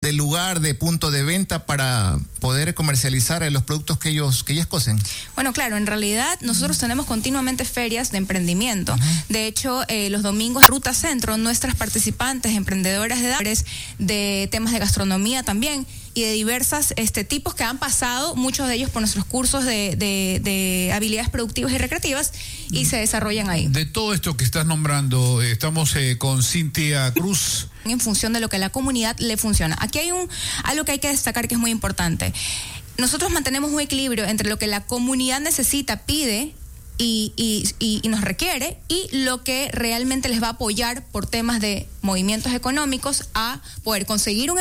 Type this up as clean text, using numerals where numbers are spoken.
de lugar, de punto de venta para poder comercializar los productos que ellos cocen? Bueno, claro, en realidad nosotros tenemos continuamente ferias de emprendimiento. De hecho, los domingos Ruta Centro, nuestras participantes, emprendedoras de temas de gastronomía también, y de diversas tipos que han pasado, muchos de ellos por nuestros cursos de habilidades productivas y recreativas, y se desarrollan ahí. De todo esto que estás nombrando, estamos con Cintia Cruz. En función de lo que a la comunidad le funciona. Aquí hay algo que hay que destacar que es muy importante. Nosotros mantenemos un equilibrio entre lo que la comunidad necesita, pide y nos requiere, y lo que realmente les va a apoyar por temas de movimientos económicos a poder conseguir un